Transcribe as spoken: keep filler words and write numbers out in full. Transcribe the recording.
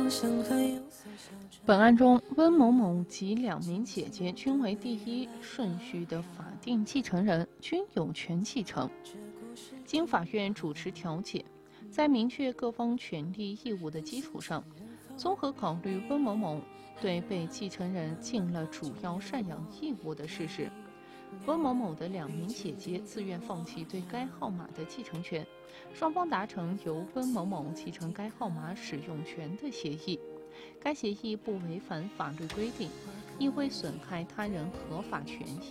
本案中，温某某及两名姐姐均为第一顺序的法定继承人，均有权继承。经法院主持调解，在明确各方权利义务的基础上，综合考虑温某某对被继承人尽了主要赡养义务的事实，温某某的两名姐姐自愿放弃对该号码的继承权，双方达成由温某某继承该号码使用权的协议。该协议不违反法律规定，亦未损害他人合法权益。